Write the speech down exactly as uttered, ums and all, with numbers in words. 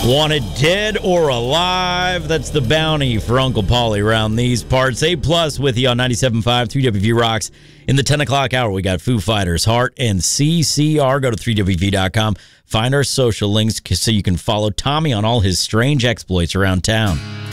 Wanted dead or alive? That's the bounty for Uncle Paulie around these parts. A plus with you on ninety-seven point five, three W V Rocks. In the ten o'clock hour, we got Foo Fighters, Heart, and C C R. Go to three W V dot com. Find our social links so you can follow Tommy on all his strange exploits around town.